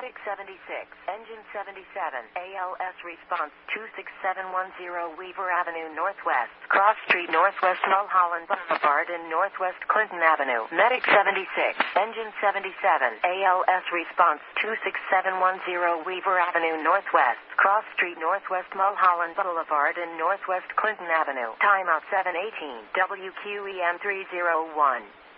Medic 76, Engine 77, ALS response 26710 Weaver Avenue Northwest, Cross Street Northwest Mulholland Boulevard and Northwest Clinton Avenue. Medic 76, Engine 77, ALS response 26710 Weaver Avenue Northwest, Cross Street Northwest Mulholland Boulevard and Northwest Clinton Avenue. Timeout 718, WQEM 301.